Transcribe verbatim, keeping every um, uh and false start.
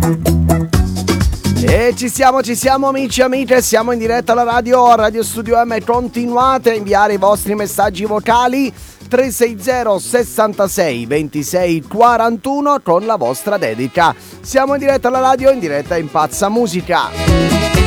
E ci siamo, ci siamo amici e amiche, siamo in diretta alla radio, Radio Studio M, continuate a inviare i vostri messaggi vocali tre sei zero sessantasei ventisei quarantuno con la vostra dedica. Siamo in diretta alla radio, in diretta in Pazza Musica.